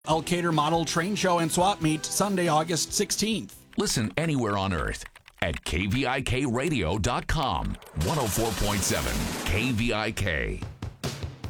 Elkader Model Train Show and Swap Meet, Sunday, August 16th. Listen anywhere on Earth at kvikradio.com. 104.7 KVIK.